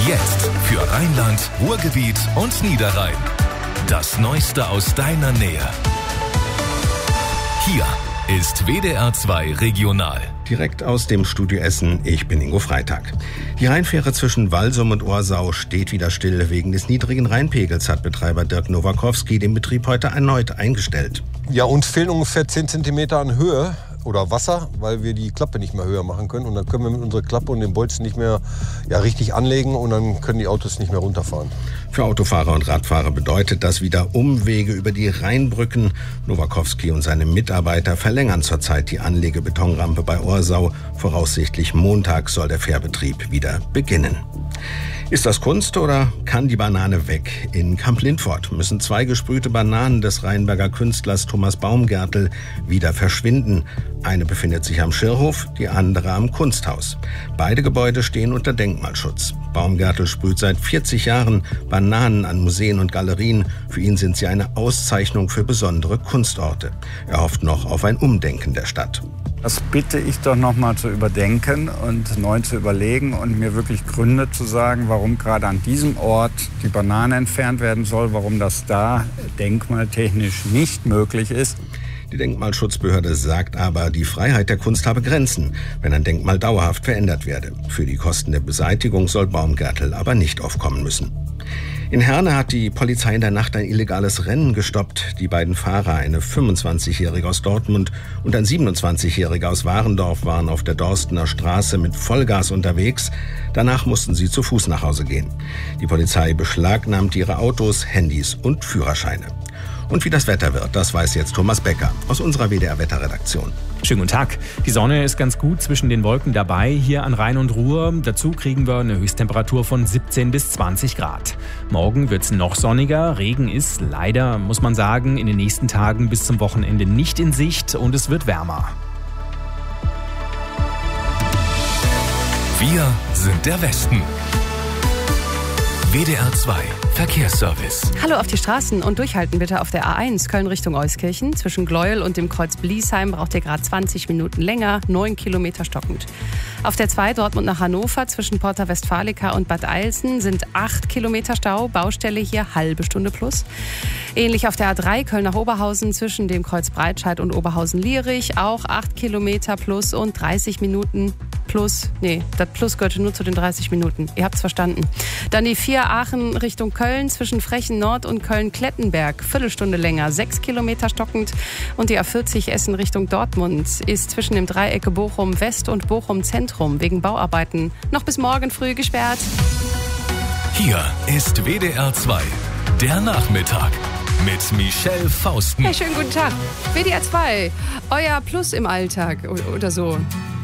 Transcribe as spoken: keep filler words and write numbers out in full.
Jetzt für Rheinland, Ruhrgebiet und Niederrhein. Das Neueste aus deiner Nähe. Hier ist W D R zwei Regional. Direkt aus dem Studio Essen, ich bin Ingo Freitag. Die Rheinfähre zwischen Walsum und Orsau steht wieder still. Wegen des niedrigen Rheinpegels hat Betreiber Dirk Nowakowski den Betrieb heute erneut eingestellt. Ja, uns fehlen ungefähr zehn Zentimeter an Höhe oder Wasser, weil wir die Klappe nicht mehr höher machen können. Und dann können wir mit unserer Klappe und den Bolzen nicht mehr ja, richtig anlegen und dann können die Autos nicht mehr runterfahren. Für Autofahrer und Radfahrer bedeutet das wieder Umwege über die Rheinbrücken. Nowakowski und seine Mitarbeiter verlängern zurzeit die Anlegebetonrampe bei Orsau. Voraussichtlich Montag soll der Fährbetrieb wieder beginnen. Ist das Kunst oder kann die Banane weg? In Kamp-Lintfort müssen zwei gesprühte Bananen des Rheinberger Künstlers Thomas Baumgärtel wieder verschwinden. Eine befindet sich am Schirrhof, die andere am Kunsthaus. Beide Gebäude stehen unter Denkmalschutz. Baumgärtel sprüht seit vierzig Jahren Bananen an Museen und Galerien. Für ihn sind sie eine Auszeichnung für besondere Kunstorte. Er hofft noch auf ein Umdenken der Stadt. Das bitte ich doch noch mal zu überdenken und neu zu überlegen und mir wirklich Gründe zu sagen, warum gerade an diesem Ort die Banane entfernt werden soll, warum das da denkmaltechnisch nicht möglich ist. Die Denkmalschutzbehörde sagt aber, die Freiheit der Kunst habe Grenzen, wenn ein Denkmal dauerhaft verändert werde. Für die Kosten der Beseitigung soll Baumgärtel aber nicht aufkommen müssen. In Herne hat die Polizei in der Nacht ein illegales Rennen gestoppt. Die beiden Fahrer, eine fünfundzwanzigjährige aus Dortmund und ein siebenundzwanzigjähriger aus Warendorf, waren auf der Dorstener Straße mit Vollgas unterwegs. Danach mussten sie zu Fuß nach Hause gehen. Die Polizei beschlagnahmt ihre Autos, Handys und Führerscheine. Und wie das Wetter wird, das weiß jetzt Thomas Becker aus unserer W D R-Wetterredaktion. Schönen guten Tag. Die Sonne ist ganz gut zwischen den Wolken dabei hier an Rhein und Ruhr. Dazu kriegen wir eine Höchsttemperatur von siebzehn bis zwanzig Grad. Morgen wird es noch sonniger. Regen ist leider, muss man sagen, in den nächsten Tagen bis zum Wochenende nicht in Sicht und es wird wärmer. Wir sind der Westen. W D R zwei Verkehrsservice. Hallo auf die Straßen und durchhalten bitte auf der A eins Köln Richtung Euskirchen. Zwischen Gleuel und dem Kreuz Bliesheim braucht ihr gerade zwanzig Minuten länger, neun Kilometer stockend. Auf der zwei Dortmund nach Hannover zwischen Porta Westfalica und Bad Eilsen sind acht Kilometer Stau, Baustelle hier halbe Stunde plus. Ähnlich auf der A drei Köln nach Oberhausen zwischen dem Kreuz Breitscheid und Oberhausen-Lierich auch acht Kilometer plus und dreißig Minuten plus. Nee, das Plus gehörte nur zu den dreißig Minuten. Ihr habt's verstanden. Dann die vier Aachen Richtung Köln zwischen Frechen Nord und Köln-Klettenberg. Viertelstunde länger, sechs Kilometer stockend. Und die A vierzig Essen Richtung Dortmund ist zwischen dem Dreiecke Bochum West und Bochum Zentrum wegen Bauarbeiten noch bis morgen früh gesperrt. Hier ist W D R zwei, der Nachmittag mit Michelle Fausten. Hey, schönen guten Tag. W D R zwei, euer Plus im Alltag oder so.